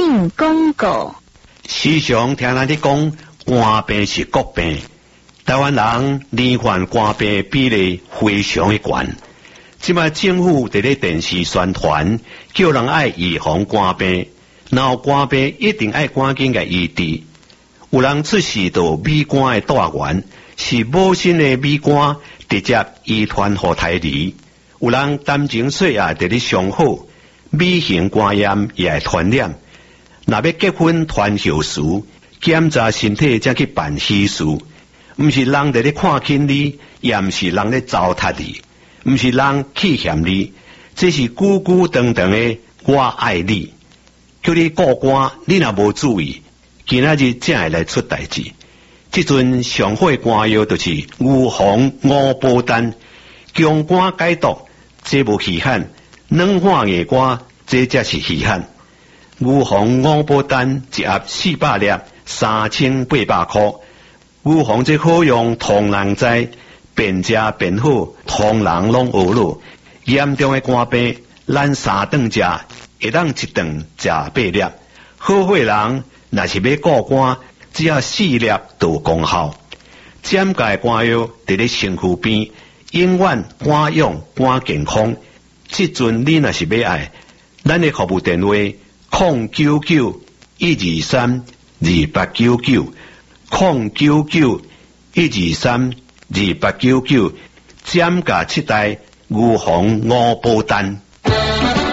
命广告。 时常听人哋讲，肝病是国病，台湾人罹患肝病比例非常的高。即卖政府伫咧电视宣传，叫人爱预防肝病，然后肝病一定爱赶紧嘅医治。有人出事到米肝的大源，是母亲的米肝直接遗传给胎儿。有人担情岁也伫咧上好，米型肝炎也会传染。若要结婚传后事，检查身体才去办喜事，毋是人伫咧看轻你，也毋是人咧糟蹋你，毋是人气嫌你，这是久久长长的我爱你。叫你顾肝，你若无注意，今仔日才会来出代志。即阵上好的肝药就是牛黄五宝丹，强肝解毒，这无稀罕；软化硬肝，这才是稀罕。牛黄五宝丹一盒400粒，3800块。牛黄这好用，同人知，便食便好，同人拢学落。严重的肝病，咱3顿食，会当一顿食8粒。好血人若是要顾肝，只要4粒就有功效。减钙肝药伫咧身躯边，永远肝勇肝健康。即阵你若是要爱，咱的服务电话099-123-2899，099-123-2899，减价7代牛黄五宝丹。